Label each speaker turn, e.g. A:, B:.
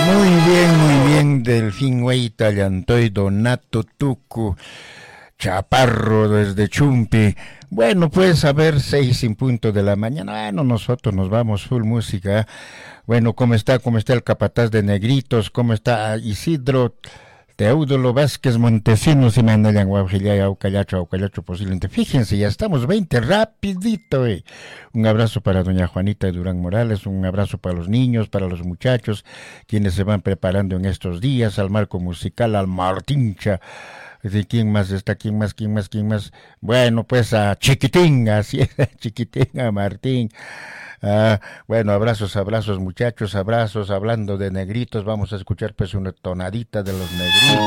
A: Muy bien, Delfín Hueita, Llantoy, Donato, Tucu, Chaparro desde Chumpi. Bueno, pues a ver, 6:00 de la mañana. Bueno, nosotros nos vamos full música. Bueno, ¿cómo está? ¿Cómo está el capataz de Negritos? ¿Cómo está Isidro? Teodulo Vázquez Montesinos y Mandayan Guajillay, Aucayacho, posiblemente. Fíjense, ya estamos 20, rapidito. Un abrazo para doña Juanita de Durán Morales, un abrazo para los niños, para los muchachos, quienes se van preparando en estos días, al marco musical, al Martincha. ¿De quién más está? ¿Quién más? Bueno, pues a Chiquitín, así es, Chiquitín, a Martín. Bueno, abrazos muchachos, abrazos, hablando de Negritos, vamos a escuchar pues una tonadita de los Negritos.